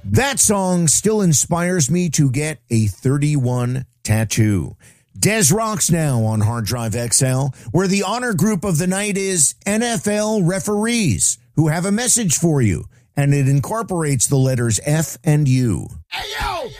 That song still inspires me to get a 31 tattoo. Des rocks now on Hard Drive XL, where the honor group of the night is NFL referees who have a message for you, and it incorporates the letters F and U. Hey, yo!